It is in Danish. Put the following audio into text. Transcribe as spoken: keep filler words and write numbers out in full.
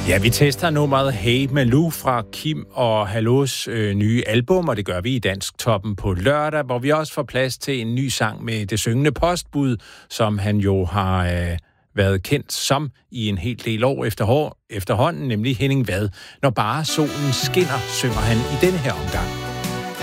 Ja, vi tester nummeret Hey Malou fra Kim og Hallos øh, nye album, og det gør vi i Dansk Toppen på lørdag, hvor vi også får plads til en ny sang med Det Syngende Postbud, som han jo har øh, været kendt som i en hel del år efter, efterhånden, nemlig Henning Vad. Når bare solen skinner, synger han i denne her omgang.